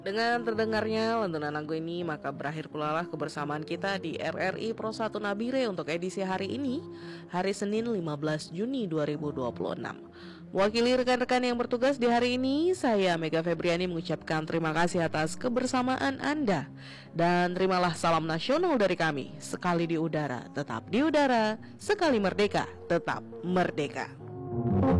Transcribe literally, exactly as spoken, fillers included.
Dengan terdengarnya lantunan lagu ini, maka berakhir pula lah kebersamaan kita di R R I Pro satu Nabire untuk edisi hari ini, hari Senin lima belas Juni dua ribu dua puluh enam. Mewakili rekan-rekan yang bertugas di hari ini, saya Mega Febriani mengucapkan terima kasih atas kebersamaan Anda. Dan terimalah salam nasional dari kami, sekali di udara, tetap di udara, sekali merdeka, tetap merdeka.